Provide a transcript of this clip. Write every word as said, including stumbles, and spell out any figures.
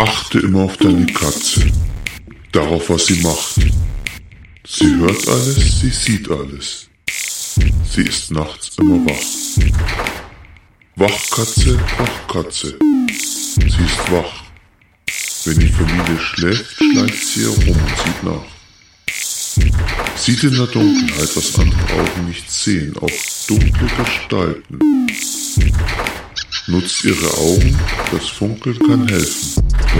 Achte immer auf deine Katze, darauf, was sie macht. Sie hört alles, sie sieht alles. Sie ist nachts immer wach. Wachkatze, Wachkatze. Sie ist wach. Wenn die Familie schläft, schleicht sie herum und sieht nach. Sieht in der Dunkelheit, was andere Augen nicht sehen, auch dunkle Gestalten. Nutzt ihre Augen, das Funkeln kann helfen.